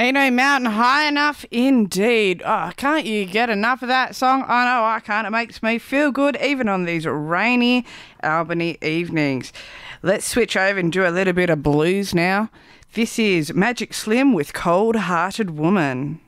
Ain't no mountain high enough indeed. Oh, can't you get enough of that song? I know I can't. It makes me feel good even on these rainy Albany evenings. Let's switch over and do a little bit of blues now. This is Magic Slim with Cold Hearted Woman.